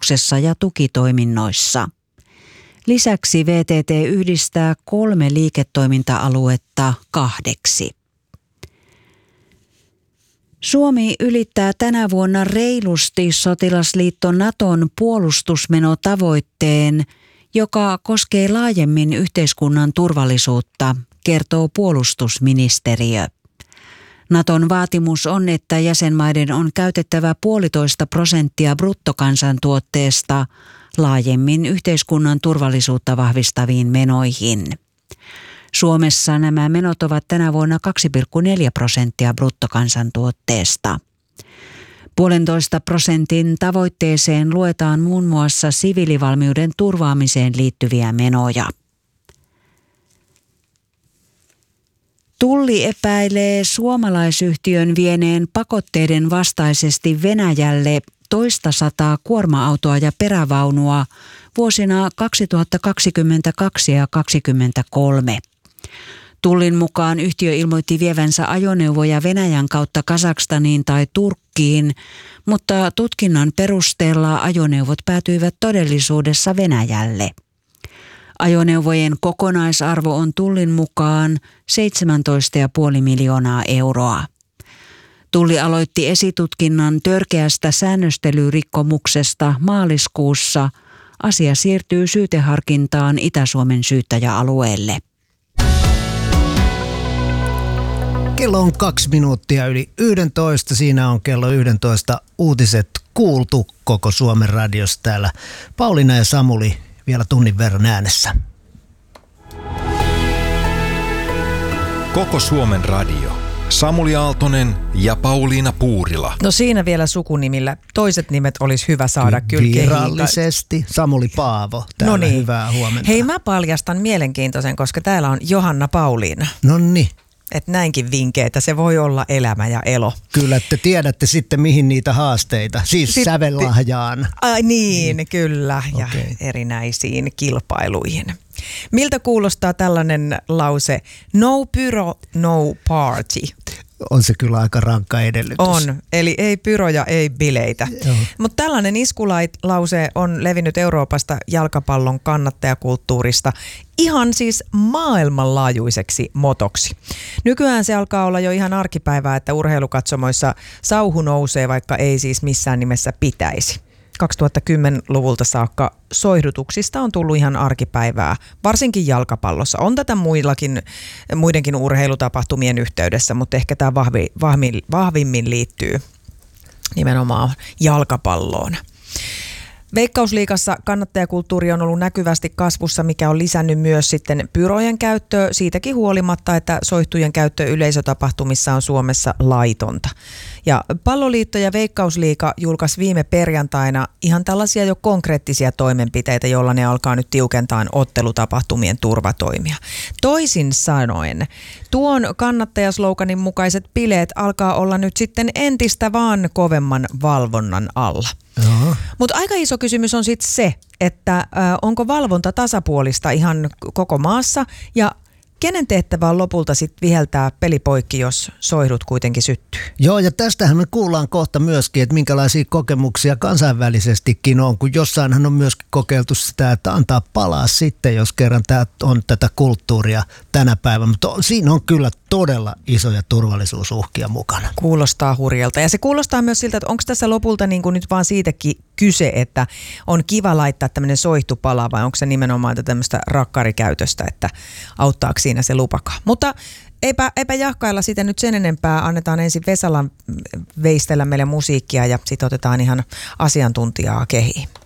koulutuksessa ja tukitoiminnoissa. Lisäksi VTT yhdistää 3 liiketoiminta-aluetta 2. Suomi ylittää tänä vuonna reilusti sotilasliitto Naton puolustusmenotavoitteen, joka koskee laajemmin yhteiskunnan turvallisuutta, kertoo puolustusministeriö. Naton vaatimus on, että jäsenmaiden on käytettävä 1,5% bruttokansantuotteesta laajemmin yhteiskunnan turvallisuutta vahvistaviin menoihin. Suomessa nämä menot ovat tänä vuonna 2,4% bruttokansantuotteesta. 1,5% tavoitteeseen luetaan muun muassa siviilivalmiuden turvaamiseen liittyviä menoja. Tulli epäilee suomalaisyhtiön vieneen pakotteiden vastaisesti Venäjälle 200 kuorma-autoa ja perävaunua vuosina 2022 ja 2023. Tullin mukaan yhtiö ilmoitti vievänsä ajoneuvoja Venäjän kautta Kazakstaniin tai Turkkiin, mutta tutkinnan perusteella ajoneuvot päätyivät todellisuudessa Venäjälle. Ajoneuvojen kokonaisarvo on Tullin mukaan 17,5 miljoonaa euroa. Tulli aloitti esitutkinnan törkeästä säännöstelyrikkomuksesta maaliskuussa. Asia siirtyy syyteharkintaan Itä-Suomen syyttäjäalueelle. Kello on 2 minuuttia yli 11. Siinä on kello 11 uutiset kuultu koko Suomen radiossa täällä. Pauliina ja Samuli vielä tunnin verran äänessä. Koko Suomen radio. Samuli Aaltonen ja Pauliina Puurila. No siinä vielä sukunimillä. Toiset nimet olisi hyvä saada kyllä virallisesti. Samuli Paavo. Täällä no niin. Hyvää huomenta. Hei, mä paljastan mielenkiintoisen, koska täällä on Johanna Pauliina. Nonni. Että näinkin vinkkeitä, se voi olla elämä ja elo. Kyllä, te tiedätte sitten mihin niitä haasteita, siis sävellahjaan. Ai niin, kyllä, ja okay. Erinäisiin kilpailuihin. Miltä kuulostaa tällainen lause, no pyro, no party? On se kyllä aika rankka edellytys. On, eli ei pyroja, ei bileitä. Mutta tällainen iskulause on levinnyt Euroopasta jalkapallon kannattajakulttuurista ihan siis maailmanlaajuiseksi motoksi. Nykyään se alkaa olla jo ihan arkipäivää, että urheilukatsomoissa sauhu nousee, vaikka ei siis missään nimessä pitäisi. 2010-luvulta saakka soihdutuksista on tullut ihan arkipäivää, varsinkin jalkapallossa. On tätä muidenkin urheilutapahtumien yhteydessä, mutta ehkä tämä vahvimmin liittyy nimenomaan jalkapalloon. Veikkausliigassa kannattajakulttuuri on ollut näkyvästi kasvussa, mikä on lisännyt myös sitten pyrojen käyttöä siitäkin huolimatta, että soihtujen käyttö yleisötapahtumissa on Suomessa laitonta. Ja Palloliitto ja Veikkausliiga julkaisi viime perjantaina ihan tällaisia jo konkreettisia toimenpiteitä, joilla ne alkaa nyt tiukentaa ottelutapahtumien turvatoimia. Toisin sanoen, tuon kannattajasloganin mukaiset bileet alkaa olla nyt sitten entistä vaan kovemman valvonnan alla. Mutta aika iso kysymys on sitten se, että onko valvonta tasapuolista ihan koko maassa ja kenen tehtävä on lopulta sitten viheltää peli poikki, jos soihdut kuitenkin syttyy? Joo, ja tästähän me kuullaan kohta myöskin, että minkälaisia kokemuksia kansainvälisestikin on, kun jossainhan on myöskin kokeiltu sitä, että antaa palaa sitten, jos kerran tämä on tätä kulttuuria tänä päivänä. Mutta siinä on kyllä todella isoja turvallisuusuhkia mukana. Kuulostaa hurjalta. Ja se kuulostaa myös siltä, että onko tässä lopulta niin kuin nyt vaan siitäkin kyse, että on kiva laittaa tämmöinen soihtupala vai onko se nimenomaan tämmöistä rakkarikäytöstä, että auttaako siinä se lupakaan. Mutta eipä jahkailla sitä nyt sen enempää. Annetaan ensin Vesalan veistellä meille musiikkia ja sitten otetaan ihan asiantuntijaa kehiin.